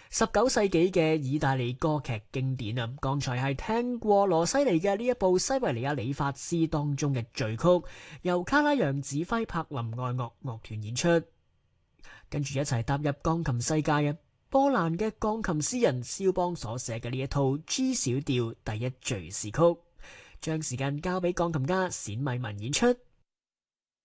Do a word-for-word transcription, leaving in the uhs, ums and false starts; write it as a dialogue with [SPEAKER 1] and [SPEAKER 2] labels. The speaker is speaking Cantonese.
[SPEAKER 1] 十九世紀嘅意大利歌劇經典啊，剛才係聽過羅西尼嘅呢一部西維尼亞理髮師當中嘅序曲，由卡拉揚指揮柏林愛樂樂團演出。跟住一齊踏入鋼琴世界啊，波蘭嘅鋼琴詩人肖邦所寫嘅呢一套 G 小調第一敘事曲，將時間交俾鋼琴家冼米文演出。